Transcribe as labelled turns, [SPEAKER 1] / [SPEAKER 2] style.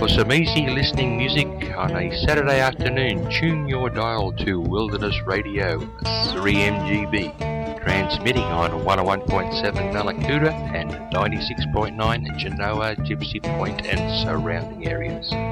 [SPEAKER 1] For some easy listening music on a Saturday afternoon, tune your dial to Wilderness Radio 3MGB, transmitting on 101.7 Malakuta and 96.9 Genoa, Gypsy Point and surrounding areas.